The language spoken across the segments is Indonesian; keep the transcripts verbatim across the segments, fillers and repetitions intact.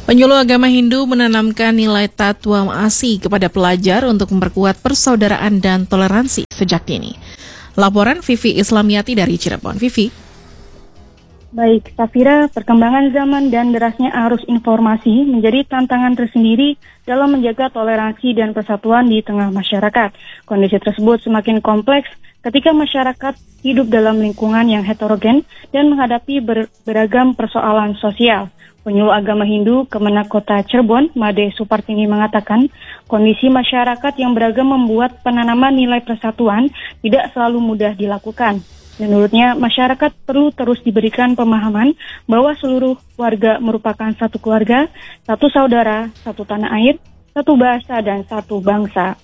Penyuluh agama Hindu menanamkan nilai Tattwam Asi kepada pelajar untuk memperkuat persaudaraan dan toleransi sejak dini. Laporan Vivi Islamiati dari Cirebon. Vivi. Baik, Safira, perkembangan zaman dan derasnya arus informasi menjadi tantangan tersendiri dalam menjaga toleransi dan persatuan di tengah masyarakat. Kondisi tersebut semakin kompleks ketika masyarakat hidup dalam lingkungan yang heterogen dan menghadapi ber- beragam persoalan sosial. Penyuluh agama Hindu Kemenak Kota Cirebon, Made Supartini mengatakan, kondisi masyarakat yang beragam membuat penanaman nilai persatuan tidak selalu mudah dilakukan. Menurutnya, masyarakat perlu terus diberikan pemahaman bahwa seluruh warga merupakan satu keluarga, satu saudara, satu tanah air, satu bahasa, dan satu bangsa.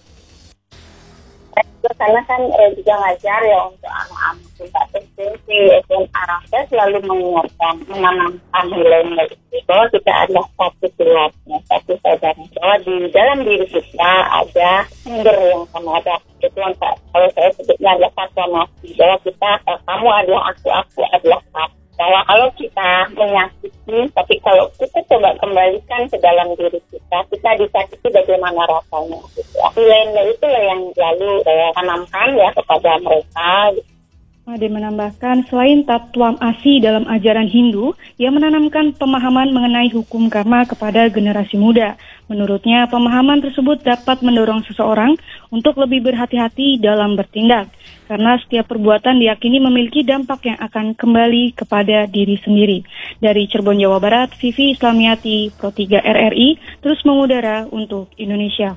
Karena kan eh, juga ngajar ya untuk anak-anak tingkat S D, S M A, saya selalu mengingatkan, menanamkan nilai-nilai itu bahwa kita adalah satu keluarga, satu saudara. Bahwa di dalam diri kita ada sumber yang sama, ada itu yang kalau saya sebutnya adalah Tattwamasi, bahwa kita, eh, kamu adalah aku, aku adalah kamu. Bahwa kalau kita menyakiti, tapi kalau kita coba kembalikan ke dalam diri kita, kita disakiti bagaimana rasanya. Gitu. Nilai-nilai itu yang lalu saya tanamkan ya kepada mereka. Made menambahkan, selain Tattwam Asi dalam ajaran Hindu, ia menanamkan pemahaman mengenai hukum karma kepada generasi muda. Menurutnya, pemahaman tersebut dapat mendorong seseorang untuk lebih berhati-hati dalam bertindak, karena setiap perbuatan diyakini memiliki dampak yang akan kembali kepada diri sendiri. Dari Cirebon, Jawa Barat, Vivi Islamiati, Pro tiga R R I, terus mengudara untuk Indonesia.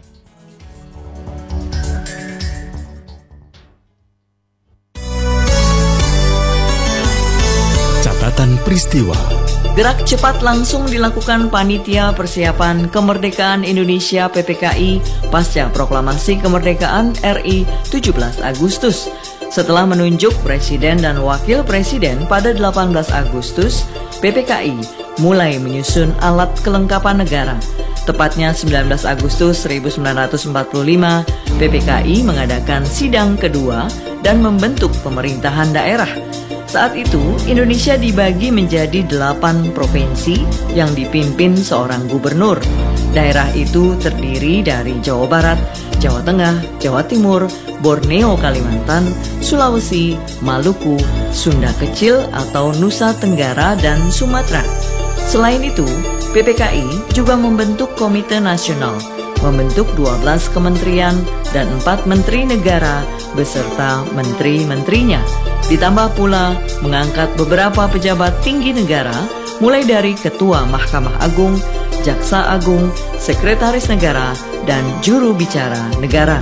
Catatan peristiwa. Gerak cepat langsung dilakukan Panitia Persiapan Kemerdekaan Indonesia P P K I pasca Proklamasi Kemerdekaan R I tujuh belas Agustus. Setelah menunjuk Presiden dan Wakil Presiden pada delapan belas Agustus, P P K I mulai menyusun alat kelengkapan negara. Tepatnya sembilan belas Agustus seribu sembilan ratus empat puluh lima, P P K I mengadakan sidang kedua dan membentuk pemerintahan daerah. Saat itu, Indonesia dibagi menjadi delapan provinsi yang dipimpin seorang gubernur. Daerah itu terdiri dari Jawa Barat, Jawa Tengah, Jawa Timur, Borneo, Kalimantan, Sulawesi, Maluku, Sunda Kecil atau Nusa Tenggara, dan Sumatera. Selain itu, P P K I juga membentuk Komite Nasional, membentuk dua belas kementerian dan empat menteri negara beserta menteri-menterinya. Ditambah pula mengangkat beberapa pejabat tinggi negara, mulai dari Ketua Mahkamah Agung, Jaksa Agung, Sekretaris Negara, dan Juru Bicara Negara.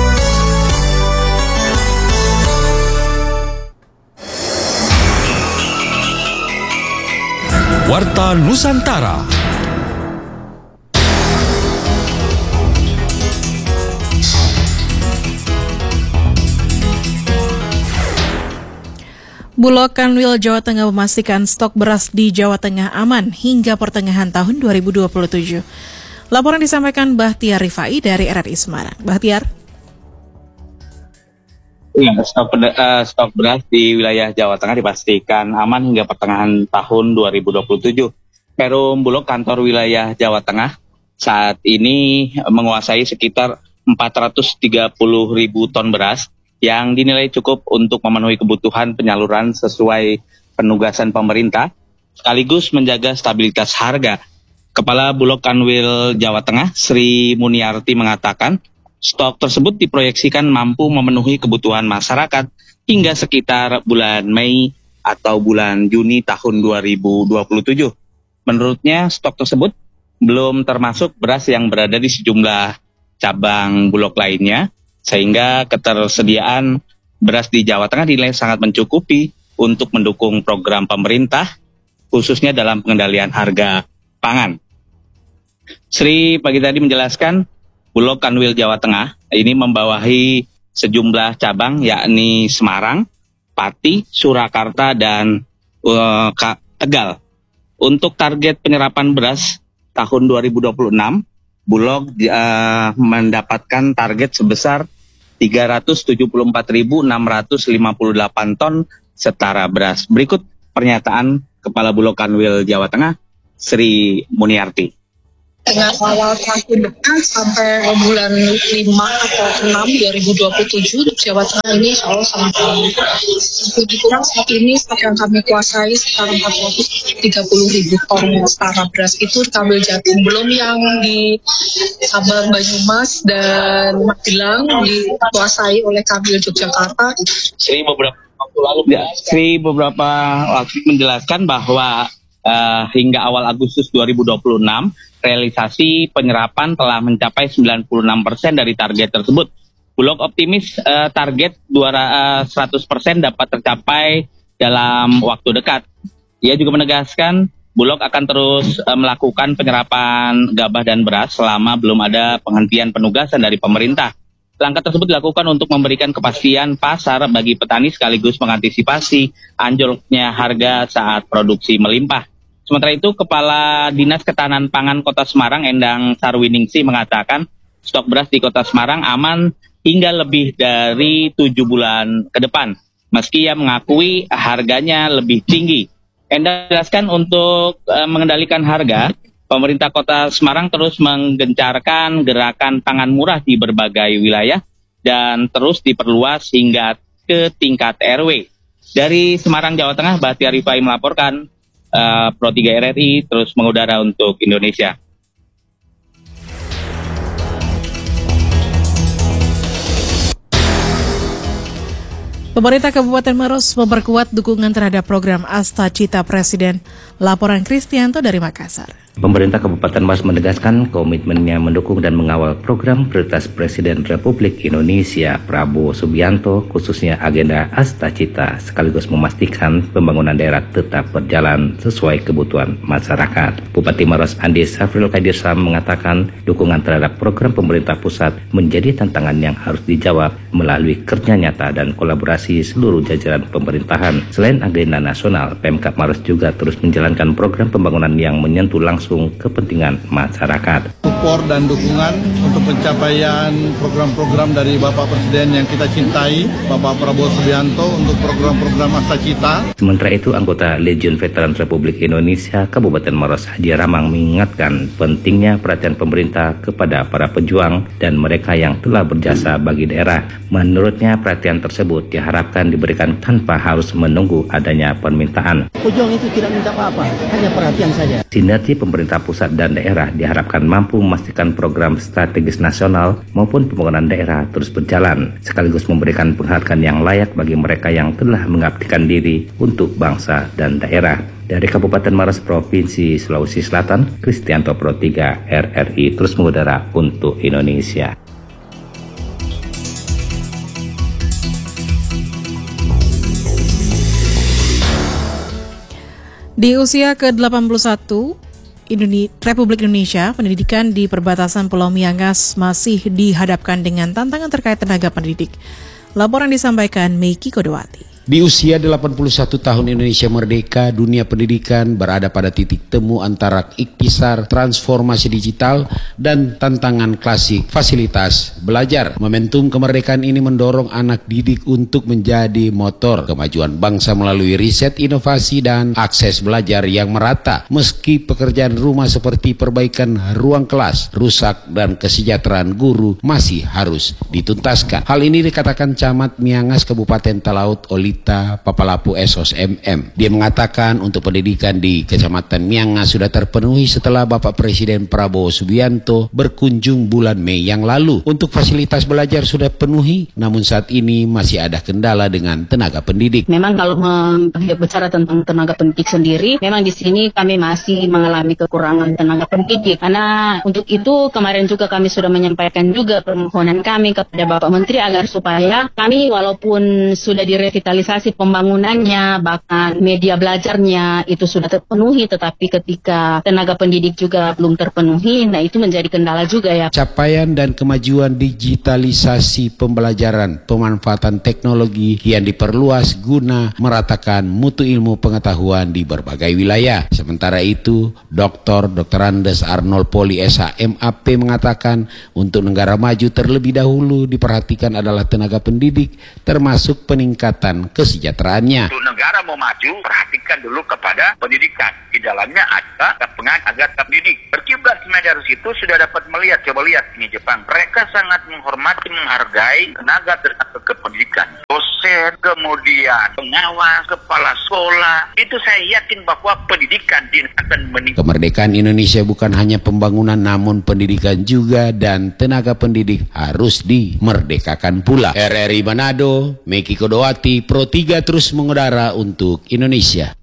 Warta Nusantara. Bulog Kanwil Jawa Tengah memastikan stok beras di Jawa Tengah aman hingga pertengahan tahun dua ribu dua puluh tujuh. Laporan disampaikan Bahtiar Rifai dari R R I Semarang. Bahtiar. Ya, stok, uh, stok beras di wilayah Jawa Tengah dipastikan aman hingga pertengahan tahun dua ribu dua puluh tujuh. Perum Bulog kantor wilayah Jawa Tengah saat ini menguasai sekitar empat ratus tiga puluh ribu ton beras yang dinilai cukup untuk memenuhi kebutuhan penyaluran sesuai penugasan pemerintah, sekaligus menjaga stabilitas harga. Kepala Bulog Kanwil Jawa Tengah, Sri Muniarti mengatakan, stok tersebut diproyeksikan mampu memenuhi kebutuhan masyarakat hingga sekitar bulan Mei atau bulan Juni tahun dua ribu dua puluh tujuh. Menurutnya, stok tersebut belum termasuk beras yang berada di sejumlah cabang Bulog lainnya, sehingga ketersediaan beras di Jawa Tengah dinilai sangat mencukupi untuk mendukung program pemerintah, khususnya dalam pengendalian harga pangan. Sri pagi tadi menjelaskan, Bulog Kanwil Jawa Tengah ini membawahi sejumlah cabang, yakni Semarang, Pati, Surakarta, dan uh, Tegal. Untuk target penyerapan beras tahun dua ribu dua puluh enam, Bulog uh, mendapatkan target sebesar tiga ratus tujuh puluh empat ribu enam ratus lima puluh delapan ton setara beras. Berikut pernyataan Kepala Bulog Kanwil Jawa Tengah, Sri Muniarti. dengan awal tahun depan sampai bulan lima atau enam dua ribu dua puluh tujuh Jawa Tengah ini insya Allah sangat baik. Lebih kurang saat ini stok yang kami kuasai sekitar empat ratus tiga puluh ribu ton setara beras itu Kambil Jatim, belum yang di Sabang, Banyumas dan Magelang dikuasai oleh Kambil Yogyakarta. Sri beberapa waktu lalu ya, Sri beberapa waktu menjelaskan bahwa uh, hingga awal Agustus dua ribu dua puluh enam realisasi penyerapan telah mencapai sembilan puluh enam persen dari target tersebut. Bulog optimis uh, target seratus persen dapat tercapai dalam waktu dekat. Ia juga menegaskan Bulog akan terus uh, melakukan penyerapan gabah dan beras selama belum ada penghentian penugasan dari pemerintah. Langkah tersebut dilakukan untuk memberikan kepastian pasar bagi petani sekaligus mengantisipasi anjloknya harga saat produksi melimpah. Sementara itu, Kepala Dinas Ketahanan Pangan Kota Semarang Endang Sarwiningsih mengatakan stok beras di Kota Semarang aman hingga lebih dari tujuh bulan ke depan. Meski ia mengakui harganya lebih tinggi. Endang menjelaskan untuk e, mengendalikan harga, pemerintah Kota Semarang terus menggencarkan gerakan pangan murah di berbagai wilayah dan terus diperluas hingga ke tingkat R W. Dari Semarang, Jawa Tengah, Bahtiar Rifai melaporkan. Uh, Pro tiga R R I terus mengudara untuk Indonesia. Pemerintah Kabupaten Maros memperkuat dukungan terhadap program Asta Cita Presiden. Laporan Kristianto dari Makassar. Pemerintah Kabupaten Maros menegaskan komitmennya mendukung dan mengawal program prioritas Presiden Republik Indonesia Prabowo Subianto, khususnya agenda Asta Cita, sekaligus memastikan pembangunan daerah tetap berjalan sesuai kebutuhan masyarakat. Bupati Maros Andi Safril Kadirsam mengatakan dukungan terhadap program pemerintah pusat menjadi tantangan yang harus dijawab melalui kerja nyata dan kolaborasi seluruh jajaran pemerintahan. Selain agenda nasional, Pemkab Maros juga terus menjalankan program pembangunan yang menyentuh langsung kepentingan masyarakat. Support dan dukungan untuk pencapaian program-program dari Bapak Presiden yang kita cintai, Bapak Prabowo Subianto, untuk program-program Asta Cita. Sementara itu, anggota Legion Veteran Republik Indonesia Kabupaten Maros Haji Ramang mengingatkan pentingnya perhatian pemerintah kepada para pejuang dan mereka yang telah berjasa bagi daerah. Menurutnya, perhatian tersebut diharapkan diberikan tanpa harus menunggu adanya permintaan. Pejuang itu tidak minta apa-apa, hanya perhatian saja. Sinergi pemerintah pusat dan daerah diharapkan mampu memastikan program strategis nasional maupun pembangunan daerah terus berjalan, sekaligus memberikan penghargaan yang layak bagi mereka yang telah mengabdikan diri untuk bangsa dan daerah. Dari Kabupaten Maros, Provinsi Sulawesi Selatan, Kristianto Pro tiga R R I terus mengudara untuk Indonesia. Di usia ke delapan puluh satu, Indone- Republik Indonesia, pendidikan di perbatasan Pulau Miangas masih dihadapkan dengan tantangan terkait tenaga pendidik. Laporan disampaikan Meiki Kodowati. Di usia delapan puluh satu tahun Indonesia merdeka, dunia pendidikan berada pada titik temu antara ikhtisar transformasi digital dan tantangan klasik fasilitas belajar. Momentum kemerdekaan ini mendorong anak didik untuk menjadi motor kemajuan bangsa melalui riset, inovasi, dan akses belajar yang merata. Meski pekerjaan rumah seperti perbaikan ruang kelas rusak dan kesejahteraan guru masih harus dituntaskan. Hal ini dikatakan Camat Miangas Kabupaten Talaut Oli Papalapu Esos M M. Dia mengatakan untuk pendidikan di Kecamatan Miangas sudah terpenuhi setelah Bapak Presiden Prabowo Subianto berkunjung bulan Mei yang lalu. Untuk fasilitas belajar sudah penuhi, namun saat ini masih ada kendala dengan tenaga pendidik. Memang kalau bicara tentang tenaga pendidik sendiri, memang di sini kami masih mengalami kekurangan tenaga pendidik. Karena untuk itu kemarin juga kami sudah menyampaikan juga permohonan kami kepada Bapak Menteri agar supaya kami walaupun sudah direvitalisasi pembangunannya, bahkan media belajarnya itu sudah terpenuhi, tetapi ketika tenaga pendidik juga belum terpenuhi, nah itu menjadi kendala juga ya. Capaian dan kemajuan digitalisasi pembelajaran, pemanfaatan teknologi yang diperluas guna meratakan mutu ilmu pengetahuan di berbagai wilayah. Sementara itu, Doktor Doktor Andes Arnold Poli S H M A P mengatakan untuk negara maju terlebih dahulu diperhatikan adalah tenaga pendidik, termasuk peningkatan kesejahteraannya. Untuk negara mau maju, perhatikan dulu kepada pendidikan. Di dalamnya ada pengajar agar terdidik. Berkiblat tenaga itu sudah dapat melihat, coba lihat ini Jepang, mereka sangat menghormati, menghargai tenaga tenaga kependidikan, dosen, kemudian pengawas, kepala sekolah. Itu saya yakin bahwa pendidikan akan meningkat. Kemerdekaan Indonesia bukan hanya pembangunan, namun pendidikan juga, dan tenaga pendidik harus dimerdekakan pula. R R I Manado, Meki Kodowati, Pro tiga terus mengudara untuk Indonesia.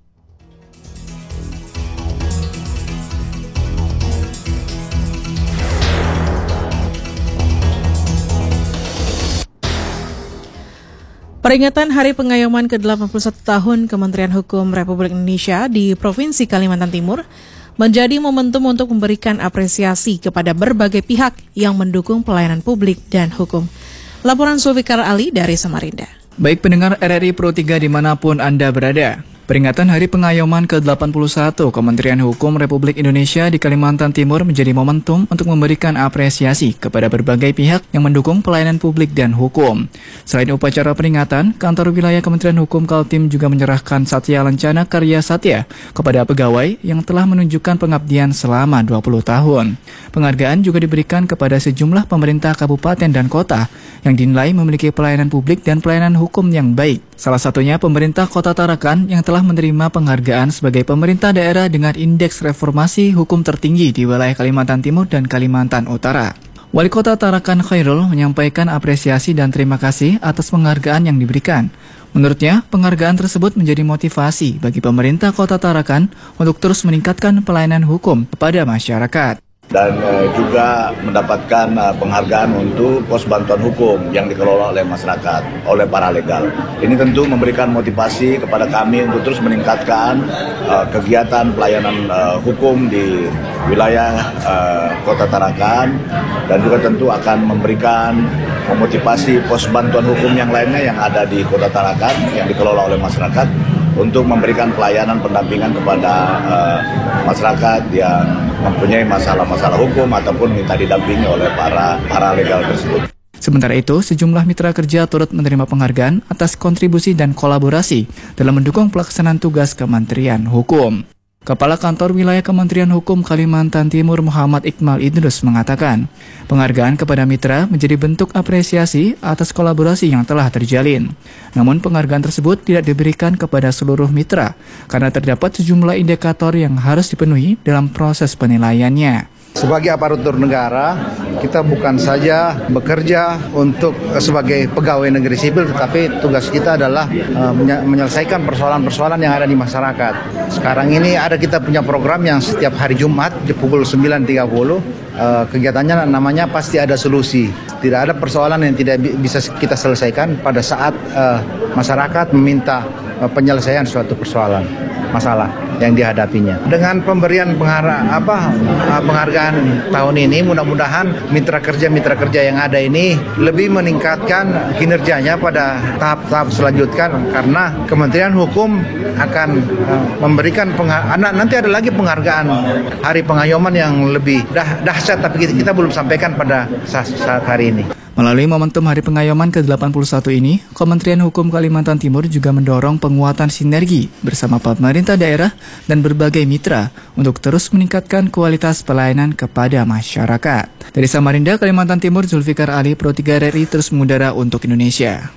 Peringatan Hari Pengayoman ke delapan puluh satu tahun Kementerian Hukum Republik Indonesia di Provinsi Kalimantan Timur menjadi momentum untuk memberikan apresiasi kepada berbagai pihak yang mendukung pelayanan publik dan hukum. Laporan Zulfikar Ali dari Samarinda. Baik pendengar R R I Pro tiga dimanapun Anda berada, peringatan Hari Pengayoman ke delapan puluh satu Kementerian Hukum Republik Indonesia di Kalimantan Timur menjadi momentum untuk memberikan apresiasi kepada berbagai pihak yang mendukung pelayanan publik dan hukum. Selain upacara peringatan, Kantor Wilayah Kementerian Hukum Kaltim juga menyerahkan Satya Lancana Karya Satya kepada pegawai yang telah menunjukkan pengabdian selama dua puluh tahun. Penghargaan juga diberikan kepada sejumlah pemerintah kabupaten dan kota yang dinilai memiliki pelayanan publik dan pelayanan hukum yang baik. Salah satunya pemerintah Kota Tarakan yang telah menerima penghargaan sebagai pemerintah daerah dengan indeks reformasi hukum tertinggi di wilayah Kalimantan Timur dan Kalimantan Utara. Wali Kota Tarakan Khairul menyampaikan apresiasi dan terima kasih atas penghargaan yang diberikan. Menurutnya, penghargaan tersebut menjadi motivasi bagi pemerintah Kota Tarakan untuk terus meningkatkan pelayanan hukum kepada masyarakat. Dan uh, juga mendapatkan uh, penghargaan untuk pos bantuan hukum yang dikelola oleh masyarakat, oleh para legal. Ini tentu memberikan motivasi kepada kami untuk terus meningkatkan uh, kegiatan pelayanan uh, hukum di wilayah uh, Kota Tarakan, dan juga tentu akan memberikan memotivasi pos bantuan hukum yang lainnya yang ada di Kota Tarakan yang dikelola oleh masyarakat untuk memberikan pelayanan pendampingan kepada uh, masyarakat yang mempunyai masalah-masalah hukum ataupun minta didampingi oleh para para legal tersebut. Sementara itu, sejumlah mitra kerja turut menerima penghargaan atas kontribusi dan kolaborasi dalam mendukung pelaksanaan tugas Kementerian Hukum. Kepala Kantor Wilayah Kementerian Hukum Kalimantan Timur Muhammad Iqmal Idrus mengatakan, penghargaan kepada mitra menjadi bentuk apresiasi atas kolaborasi yang telah terjalin. Namun penghargaan tersebut tidak diberikan kepada seluruh mitra karena terdapat sejumlah indikator yang harus dipenuhi dalam proses penilaiannya. Sebagai aparatur negara, kita bukan saja bekerja untuk sebagai pegawai negeri sipil, tetapi tugas kita adalah uh, menyelesaikan persoalan-persoalan yang ada di masyarakat. Sekarang ini ada kita punya program yang setiap hari Jumat di pukul sembilan tiga puluh, uh, kegiatannya namanya Pasti Ada Solusi. Tidak ada persoalan yang tidak bisa kita selesaikan pada saat uh, masyarakat meminta uh, penyelesaian suatu persoalan, masalah yang dihadapinya. Dengan pemberian penghara, apa, penghargaan tahun ini, mudah-mudahan mitra kerja-mitra kerja yang ada ini lebih meningkatkan kinerjanya pada tahap-tahap selanjutnya, karena Kementerian Hukum akan uh, memberikan penghargaan. Nanti ada lagi penghargaan Hari Pengayoman yang lebih dah, dahsyat, tapi kita, kita belum sampaikan pada saat, saat hari ini. Melalui momentum Hari Pengayoman ke delapan puluh satu ini, Kementerian Hukum Kalimantan Timur juga mendorong penguatan sinergi bersama pemerintah daerah dan berbagai mitra untuk terus meningkatkan kualitas pelayanan kepada masyarakat. Dari Samarinda, Kalimantan Timur, Zulfikar Ali, Pro tiga R R I terus mengudara untuk Indonesia.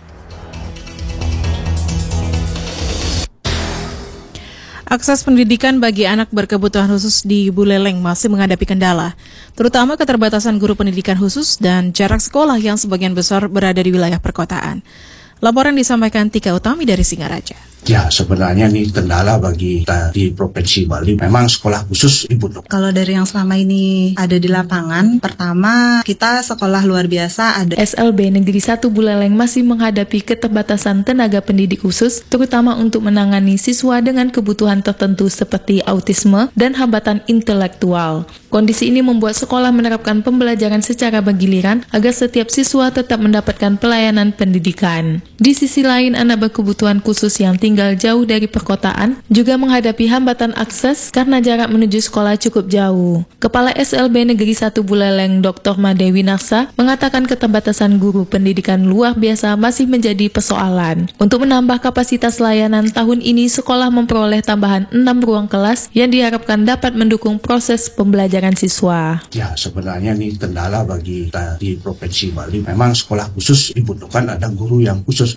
Akses pendidikan bagi anak berkebutuhan khusus di Buleleng masih menghadapi kendala, terutama keterbatasan guru pendidikan khusus dan jarak sekolah yang sebagian besar berada di wilayah perkotaan. Laporan disampaikan Tika Utami dari Singaraja. Ya, sebenarnya ini kendala bagi kita di Provinsi Bali. Memang sekolah khusus dibutuhkan. Kalau dari yang selama ini ada di lapangan, pertama kita sekolah luar biasa ada. S L B Negeri satu Buleleng masih menghadapi keterbatasan tenaga pendidik khusus, terutama untuk menangani siswa dengan kebutuhan tertentu seperti autisme dan hambatan intelektual. Kondisi ini membuat sekolah menerapkan pembelajaran secara bergiliran agar setiap siswa tetap mendapatkan pelayanan pendidikan. Di sisi lain, anak berkebutuhan khusus yang tinggal tinggal jauh dari perkotaan juga menghadapi hambatan akses karena jarak menuju sekolah cukup jauh. Kepala S L B Negeri satu Buleleng, Doktor Madewi Naksa, mengatakan keterbatasan guru pendidikan luar biasa masih menjadi persoalan. Untuk menambah kapasitas layanan tahun ini, sekolah memperoleh tambahan enam ruang kelas yang diharapkan dapat mendukung proses pembelajaran siswa. Ya, sebenarnya ini kendala bagi kita di Provinsi Bali. Memang sekolah khusus dibutuhkan ada guru yang khusus.